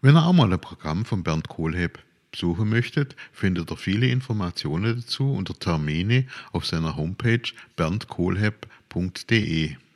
Wenn ihr auch mal ein Programm von Bernd Kohlhepp besuchen möchtet, findet ihr viele Informationen dazu unter Termine auf seiner Homepage berndkohlhepp.de.